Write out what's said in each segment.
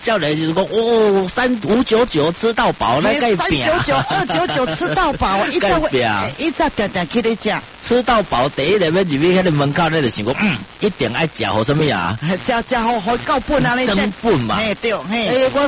叫人就是讲哦，3599吃到饱，那盖饼 ，399、299吃到饱，一直定去咧食。 吃到饱，第一个要入去迄个门口，你就想讲，一定爱食好什么呀？ 食好够本啊，你增本嘛。 嘿对，嘿。 我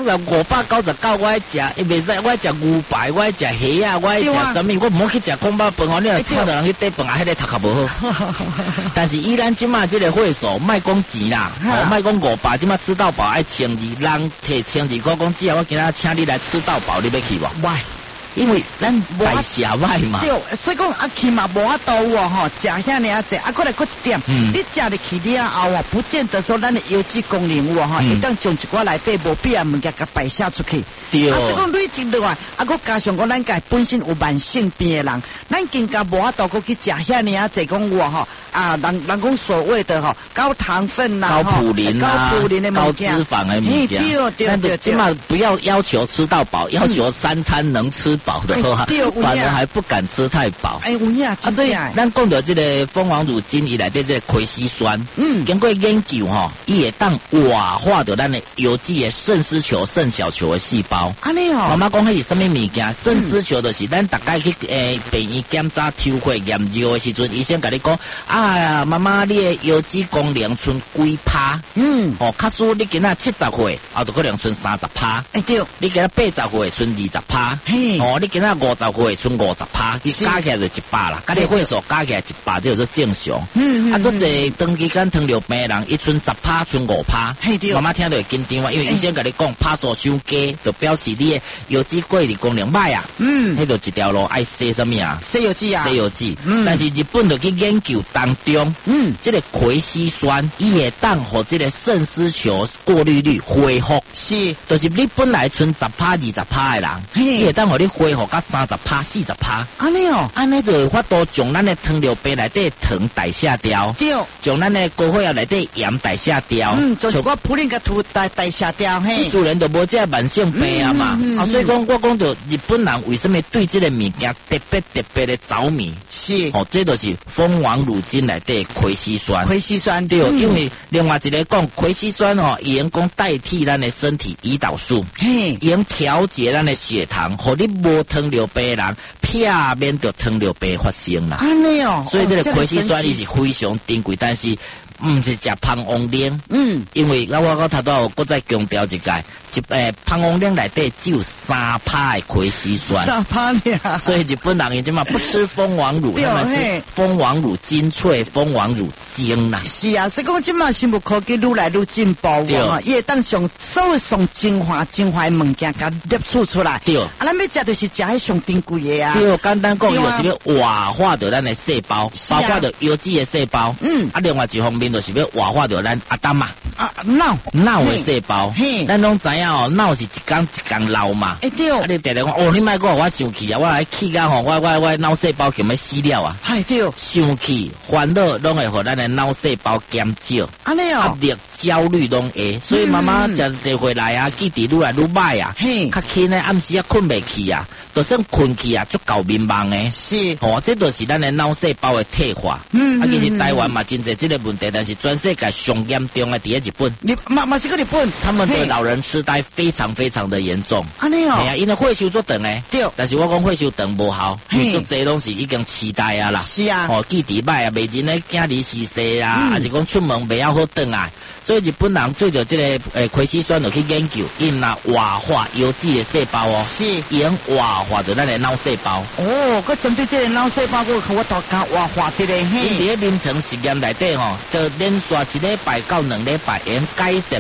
599，我爱食，袂使，我爱食牛排，我爱食虾啊，我爱食什么？我唔好去食空包饭哦，你若看到人去底饭啊，迄个头壳无好。但是依咱即马即个会所，卖讲钱啦，卖讲500，即马吃到饱爱1200，人摕1200块讲，只要我今仔请你来吃到饱，你要去无？ 喂。 因为咱代谢歹嘛， 对，所以讲起码无法度哦，食遐尔济，过来一点，你食入去了后不见得说咱的油脂功能有会当将一寡内底无必要物件甲排泄出去。 对， 所以讲累积落来，加上讲咱家本身有慢性病的人，咱更加无法度去食遐尔济讲人讲所谓的高糖分啦、 高普林啦、高脂肪的物件。 对， 起码不要求吃到饱，要求3餐能吃饱的话，反而还不敢吃太饱。 有影， 所以咱讲到这个蜂王乳精，伊内底这个葵烯酸，经过研究伊会当活化到咱的有机的肾丝球、肾小球的细胞。 安尼哦， 妈妈讲迄是什么物件？肾丝球就是咱大概去病院检查抽血验尿的时阵，医生甲你讲妈妈你的有机功能剩几趴？假使你今仔70岁，就可能剩30%。 对， 你今仔80岁剩20%。你今仔50岁剩50%，伊加起来就100啦。甲你会所加起来100，这就是正常。做这长期间糖尿病的人，伊剩10%，剩5%。妈妈听到会紧张啊，因为医生甲你讲拍数伤低，就表示你的有机过滤功能歹啊。迄就一条路爱洗什么啊？ 洗油剂啊。 洗油剂。但是日本就去研究当中，这个葵烯酸伊会当互这个肾丝球过滤率恢复。 是， 就是你本来剩10%、20%的人，伊会当互你恢复到30%、40%。 安尼哦， 安尼就有法度将咱的糖尿病内底糖代谢掉， 对， 将咱的高血压内底盐代谢掉， 就是我普林个图代谢掉，嘿， 自然就无这慢性病啊嘛。所以讲我讲到日本人为什么对这个物件特别的着迷？ 是， 这就是蜂王乳精内底葵烯酸。 葵烯酸对，因为另外一个讲葵烯酸伊能讲代替咱的身体胰岛素，伊能调节咱的血糖，互你无糖尿病的人避免着糖尿病发生啦。 安尼哦， 所以这个葵烯酸伊是非常珍贵，但是是食芳王奶，因为我头拄搁再强调一下，芳王奶内底只有3%的葵烯酸 ，3%呀， 所以日本人伊即嘛不吃蜂王乳，他们是蜂王乳精粹、蜂王乳精啦。 是啊，所以讲即嘛生物科技愈来愈进步哦，伊会当上所谓上精华的物件，甲摄取出来。 对， 咱要食就是食迄上珍贵的啊。 对，简单讲，伊就是要活化到咱的细胞，包括着有机的细胞。另外一方面就是要活化到咱阿当嘛。脑的细胞，咱拢知影脑是一天一天老嘛。 对。 你常常讲你莫讲我生气啊，我来气甲我脑细胞就要死了啊。 对。 生气、烦恼拢会互咱的脑细胞减少，压力、焦虑拢会。所以妈妈食一回来啊，记忆愈来愈歹啊，较轻的暗时困袂去啊，就算困去啊，足够迷茫的。 是。 这就是咱的脑细胞的退化。其实台湾嘛真侪这个问题，但是全世界上严重的伫日本。 嘛是个日本， 他们的老人痴呆非常的严重。 安尼哦。 因为会修做长诶。 对。 但是我讲会修长无效，做这拢是已经痴呆啊啦。 是啊。 记忆歹啊，袂认咧囝儿逝世啊，还是讲出门袂晓好转来。所以日本人对着这个葵烯酸就去研究，因那活化有机的细胞哦， 是， 因活化着咱的脑细胞。 佮针对这个脑细胞，我都加活化的咧。 因伫临床实验内底就连续1礼拜到2礼拜，因改善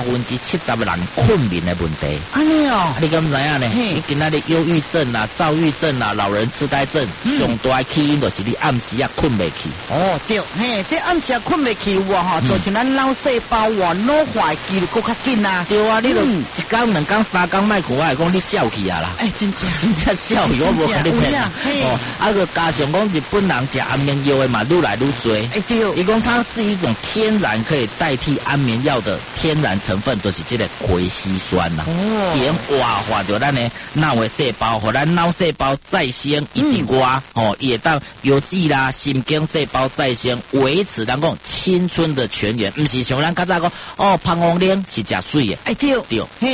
70%的人困眠的问题。 安尼哦， 你敢知影呢？你今仔日忧郁症啊、躁郁症啊、老人痴呆症，上大的起因就是你暗时啊困袂去。 对，这暗时啊困袂去造成咱脑细胞老化记录更较紧啊。 对啊，你都1天、2天、3天卖去，我来讲你笑去啊啦。 真正笑去，我无甲你骗。个加上讲日本人食安眠药的嘛，愈来愈多。 对， 伊讲它是一种天然可以代替安眠药的天然成分，就是这个葵烯酸啦。伊活化着咱的脑的细胞，互咱脑细胞再生一直外，伊会当有机啦、神经细胞再生，维持咱讲青春的泉源，毋是像咱较早讲哦，芳王奶是食水的， 哎对对。